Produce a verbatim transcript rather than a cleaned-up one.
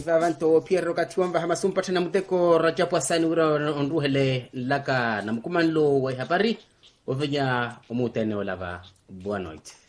Ivavanto Piero Katiwamba Hamasumpata na Muteko Rajapu Asani ura onruhele laka na mkumanlo wa habari ovenya umutene olava. Boa noite.